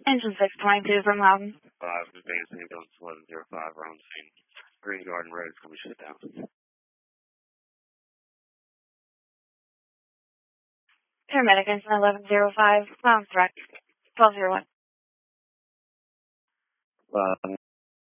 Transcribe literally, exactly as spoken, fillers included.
Engine six twenty-two from Loudon. five, advancing ambulance eleven zero five, we're on the scene. Green Garden Road is going to be shut down. Paramedic engine eleven zero five, ground direct, twelve zero one. Uh,